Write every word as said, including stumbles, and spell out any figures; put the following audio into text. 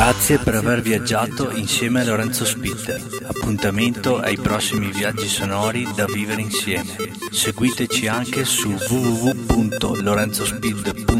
Grazie per aver viaggiato insieme a Lorenzo Speed. Appuntamento ai prossimi viaggi sonori da vivere insieme. Seguiteci anche su w w w punto lorenzospeed punto